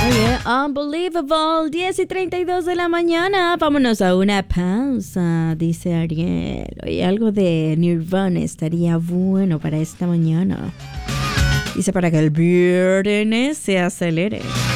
Oye, unbelievable, 10:32 de la mañana. Vámonos a una pausa, dice Ariel. Oye, algo de Nirvana estaría bueno para esta mañana. Dice para que el viernes se acelere.